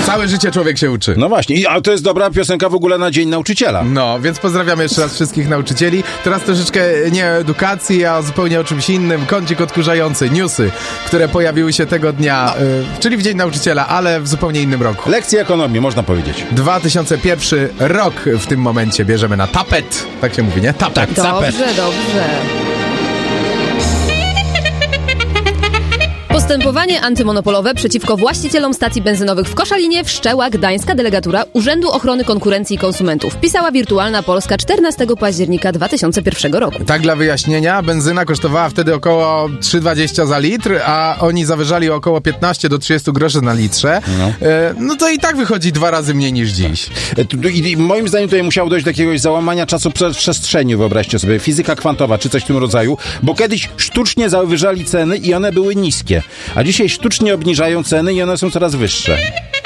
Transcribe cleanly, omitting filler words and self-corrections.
Całe życie człowiek się uczy. No właśnie, a to jest dobra piosenka w ogóle na Dzień Nauczyciela. No, więc pozdrawiamy jeszcze raz wszystkich nauczycieli. Teraz troszeczkę nie o edukacji, a zupełnie o czymś innym. Kącik odkurzający, newsy, które pojawiły się tego dnia, czyli w Dzień Nauczyciela, ale w zupełnie innym roku. Lekcje ekonomii, można powiedzieć. 2001 rok w tym momencie bierzemy na tapet. Tak się mówi, nie? Tapet. Dobrze. Postępowanie antymonopolowe przeciwko właścicielom stacji benzynowych w Koszalinie wszczęła Gdańska Delegatura Urzędu Ochrony Konkurencji i Konsumentów. Pisała Wirtualna Polska 14 października 2001 roku. Tak, dla wyjaśnienia, benzyna kosztowała wtedy około 3,20 za litr, a oni zawyżali około 15 do 30 groszy na litrze. No to i tak wychodzi 2 razy mniej niż dziś. I moim zdaniem tutaj musiało dojść do jakiegoś załamania czasoprzestrzeni, wyobraźcie sobie, fizyka kwantowa czy coś w tym rodzaju, bo kiedyś sztucznie zawyżali ceny i one były niskie, a dzisiaj sztucznie obniżają ceny i one są coraz wyższe.